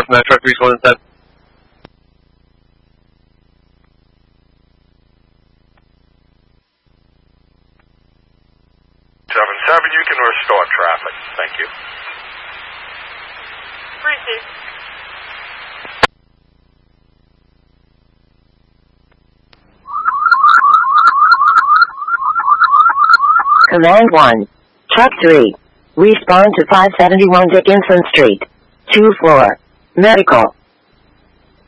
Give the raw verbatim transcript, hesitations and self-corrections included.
West Metro three one seven. seven seven, you can restore traffic. Thank you. Receive. Command one. Truck three. Respond to five seventy-one Dickinson Street. two floor. Medical.